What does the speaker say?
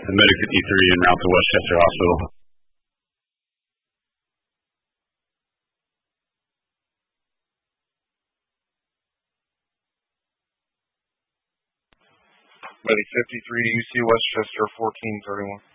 the medic at E3 en route to Westchester Hospital. Medic 53 to UC Westchester 1431.